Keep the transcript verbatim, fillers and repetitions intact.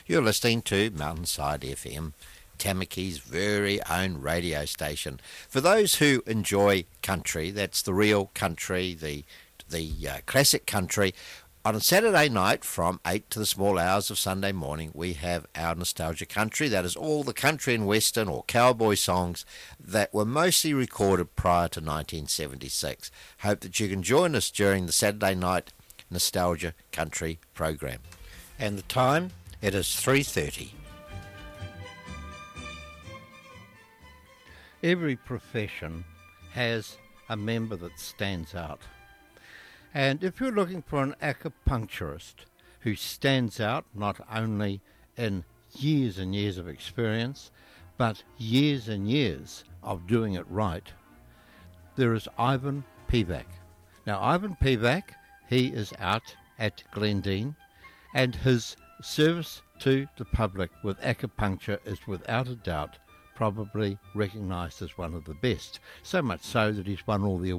You're listening to Mountainside F M, Tamaki's very own radio station. For those who enjoy country, that's the real country, the the uh, classic country. On a Saturday night from eight to the small hours of Sunday morning, we have our Nostalgia Country. That is all the country and western or cowboy songs that were mostly recorded prior to nineteen seventy-six. Hope that you can join us during the Saturday night Nostalgia Country program. And the time, it is three thirty. Every profession has a member that stands out. And if you're looking for an acupuncturist who stands out not only in years and years of experience, but years and years of doing it right, there is Ivan Pivac. Now, Ivan Pivac, he is out at Glendine, and his service to the public with acupuncture is without a doubt probably recognised as one of the best, so much so that he's won all the